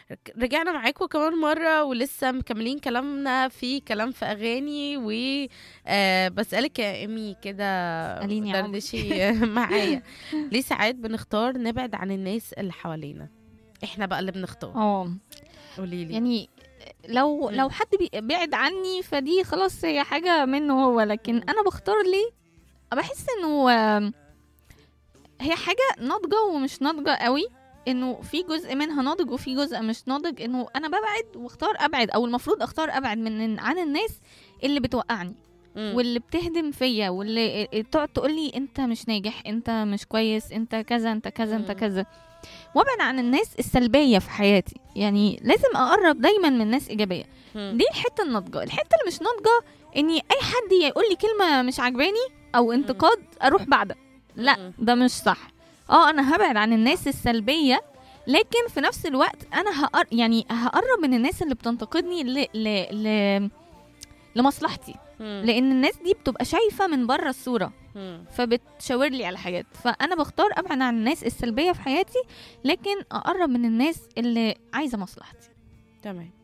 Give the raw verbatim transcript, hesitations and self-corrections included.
رجعنا معاكم كمان مرة ولسه مكملين كلامنا في كلام في أغاني و آه بسألك يا إيمي كده، اسأليني يا عمر. دردشي معايا. ليه ساعات بنختار نبعد عن الناس اللي حوالينا؟ احنا بقى اللي بنختار. اه قوليلي. يعني لو مم. لو حد بي- بعد عني فدي خلاص هي حاجة منه هو، لكن مم. انا بختار ليه؟ بحس انه آم، هي حاجة ناضجة ومش ناضجة قوي، انه في جزء منها ناضج وفي جزء مش ناضج، انه انا ببعد واختار ابعد، او المفروض اختار ابعد من عن الناس اللي بتوقعني مم. واللي بتهدم فيا واللي تقعد تقول لي انت مش ناجح، انت مش كويس، انت كذا انت كذا انت مم. كذا. وابعد عن الناس السلبيه في حياتي، يعني لازم اقرب دايما من ناس ايجابيه. مم. دي الحته الناضجه. الحته اللي مش ناضجه اني اي حد يقول لي كلمه مش عجباني او انتقاد اروح بعدها. لا، مم. ده مش صح. اه انا هبعد عن الناس السلبيه، لكن في نفس الوقت انا هقر... يعني هقرب من الناس اللي بتنتقدني ل... ل... ل... لمصلحتي، مم. لان الناس دي بتبقى شايفه من بره الصوره مم. فبتشاور لي على حاجات. فانا بختار ابعد عن الناس السلبيه في حياتي، لكن اقرب من الناس اللي عايزه مصلحتي. تمام.